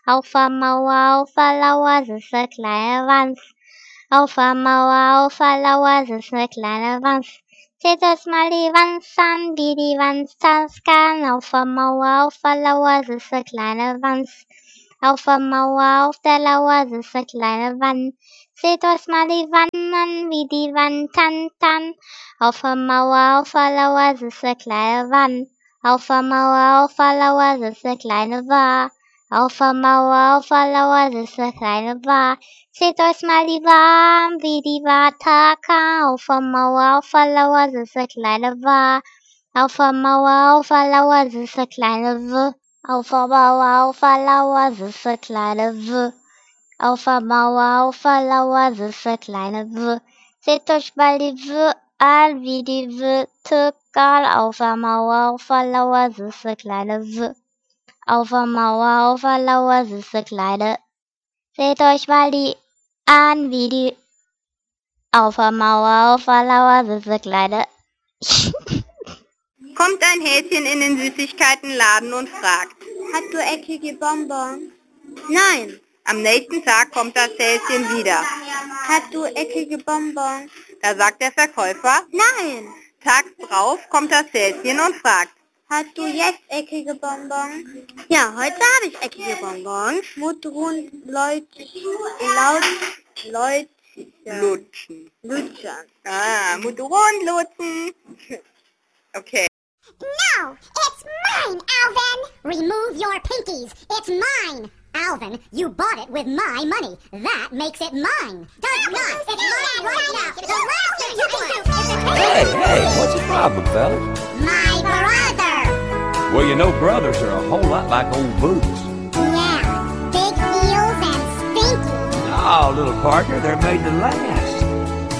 Auf der Mauer sitzt eine kleine Wanz. Auf der Mauer sitzt eine kleine Wanz. Seht euch mal die Wanz an, wie die Wanz tanzen kann. Auf der Mauer sitzt eine kleine Wanz. Auf der Mauer auf der Lauer sitzt eine kleine Wann. Seht euch mal die Wann an, wie die Wann tanzen. Auf der Mauer auf der Lauer sitzt eine kleine Wann. Auf der Mauer auf der Lauer sitzt eine kleine Wa. Auf der Mauer auf der Lauer sitzt eine kleine Wa. Seht euch mal die Wa an, wie die Wa takan. Auf der Mauer auf der Lauer sitzt eine kleine Wa. Auf der Mauer auf der Lauer sitzt eine kleine W. Auf der Mauer auf der Lauer sitzt eine kleine W. Auf der Mauer auf der Lauer sitzt eine kleine W. Seht euch mal die W an, wie die W takan. Auf der Mauer auf der Lauer sitzt eine kleine W. Auf der Mauer auf der Lauer sitzt eine kleine. Seht euch mal die an, wie die. Auf der Mauer auf der Lauer sitzt eine kleine. Kommt ein Häschen in den Süßigkeitenladen und fragt: Hast du eckige Bonbons? Nein. Am nächsten Tag kommt das Häschen wieder. Hast du eckige Bonbons? Da sagt der Verkäufer: Nein. Tags drauf kommt das Häschen und fragt: Hast du jetzt eckige Bonbons? Ja, heute habe ich eckige Bonbons. Mutterhund, Lutschen. Lutschen. Ah, Mutterhund lutschen. Okay. No, it's mine, Alvin! Remove your pinkies. It's mine. Alvin, you bought it with my money. That makes it mine. Does not. It's mine right now. The last thing you can do is Hey, what's the problem, fellas? my brother. Well, you know brothers are a whole lot like old boots. Yeah, big heels and stinky. No, little partner, they're made to last.